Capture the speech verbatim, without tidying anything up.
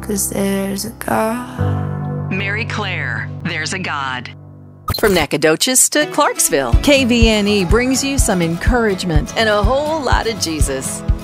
'cause there's a God. Mary Claire, There's a God. From Nacogdoches to Clarksville, K V N E brings you some encouragement and a whole lot of Jesus.